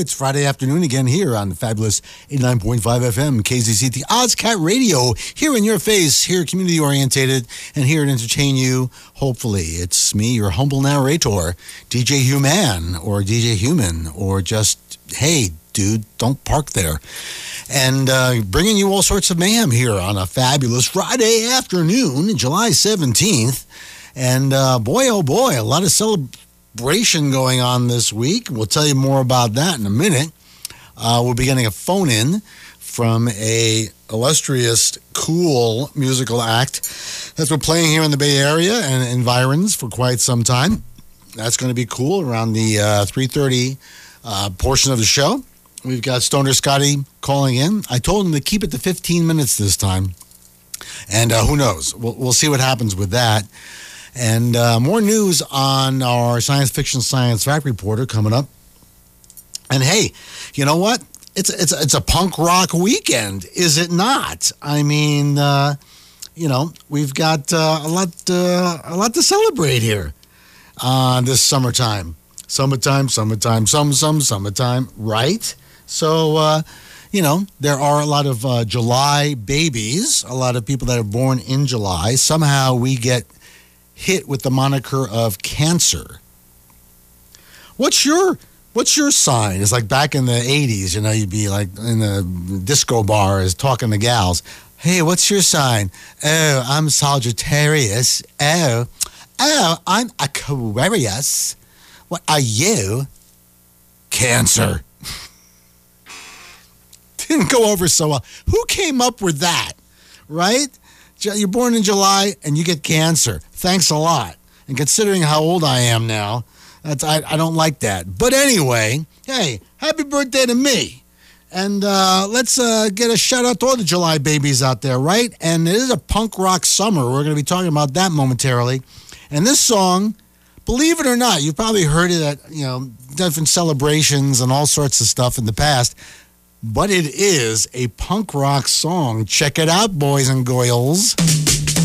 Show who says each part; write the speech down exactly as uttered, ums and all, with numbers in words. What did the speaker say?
Speaker 1: It's Friday afternoon again here on the fabulous eighty-nine point five F M, K Z C T, OzCat Radio, here in your face, here community-orientated, and here to entertain you, hopefully. It's me, your humble narrator, D J Human, or D J Human, or just, hey, dude, don't park there. And uh, bringing you all sorts of mayhem here on a fabulous Friday afternoon, July seventeenth. And uh, boy, oh boy, a lot of celebration going on this week. We'll tell you more about that in a minute. Uh, we'll be getting a phone in from a illustrious, cool musical act that's been playing here in the Bay Area and environs for quite some time. That's going to be cool around the uh, three thirty uh, portion of the show. We've got Stoner Scotty calling in. I told him to keep it to fifteen minutes this time. And uh, who knows? We'll, we'll see what happens with that. And uh, more news on our Science Fiction Science Fact Reporter coming up. And hey, you know what? It's it's it's a punk rock weekend, is it not? I mean, uh, you know, we've got uh, a lot uh, a lot to celebrate here uh, this summertime. Summertime, summertime, some some summertime, right? So, uh, you know, there are a lot of uh, July babies, a lot of people that are born in July. Somehow we get hit with the moniker of Cancer. What's your what's your sign? It's like back in the eighties, you know, you'd be like in the disco bars talking to gals. Hey, what's your sign? Oh, I'm Sagittarius. Oh, oh, I'm Aquarius. What are you? Cancer. Didn't go over so well. Who came up with that, right? You're born in July and you get cancer. Thanks a lot. And considering how old I am now, that's, I, I don't like that. But anyway, hey, happy birthday to me. And uh, let's uh, get a shout out to all the July babies out there, right? And it is a punk rock summer. We're going to be talking about that momentarily. And this song, believe it or not, you've probably heard it at, you know, different celebrations and all sorts of stuff in the past. But it is a punk rock song. Check it out, boys and girls.